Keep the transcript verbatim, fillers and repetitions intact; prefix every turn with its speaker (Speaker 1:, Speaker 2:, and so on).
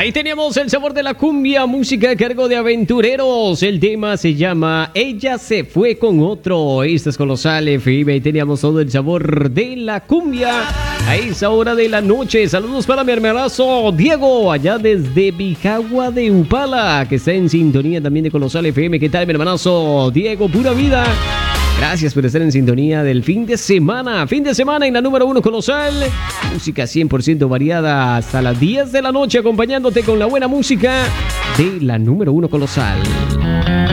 Speaker 1: Ahí teníamos el sabor de la cumbia, música a cargo de Aventureros. El tema se llama Ella se fue con otro. Esto es Colosal F M. Ahí teníamos todo el sabor de la cumbia a esa hora de la noche. Saludos para mi hermanazo Diego, allá desde Bijagua de Upala, que está en sintonía también de Colosal F M. ¿Qué tal, mi hermanazo Diego? Pura vida. Gracias por estar en sintonía del fin de semana. Fin de semana en la número uno Colosal. Música cien por ciento variada hasta las diez de la noche, acompañándote con la buena música de la número uno Colosal.